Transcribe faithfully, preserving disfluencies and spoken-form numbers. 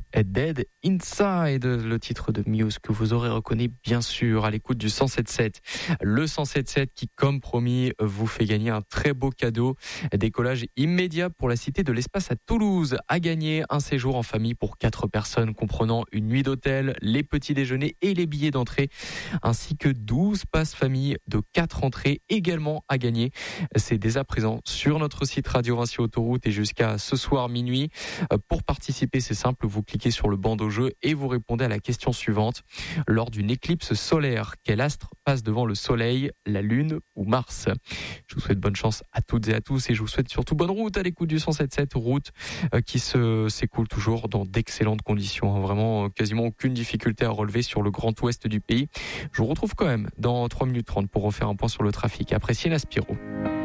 Dead Inside, le titre de Muse que vous aurez reconnu bien sûr à l'écoute du cent sept sept. Le cent sept sept qui, comme promis, vous fait gagner un très beau cadeau. Décollage immédiat pour la Cité de l'Espace à Toulouse. À gagner un séjour en famille pour quatre personnes comprenant une nuit d'hôtel, les petits déjeuners et les billets d'entrée, ainsi que douze passes famille de quatre entrées également à gagner. C'est dès à présent sur notre site Radio Vinci Autoroute et jusqu'à ce soir minuit. Pour participer, c'est simple, vous cliquez sur le bandeau jeu et vous répondez à la question suivante. Lors d'une éclipse solaire, quel astre passe devant le soleil, la lune ou Mars? Je vous souhaite bonne chance à toutes et à tous et je vous souhaite surtout bonne route à l'écoute du cent sept sept, route qui se s'écoule toujours dans d'excellentes conditions. Vraiment quasiment aucune difficulté à relever sur le grand ouest du pays. Je vous retrouve quand même dans trois minutes trente pour refaire un point sur le trafic. Après Sienna Spiro.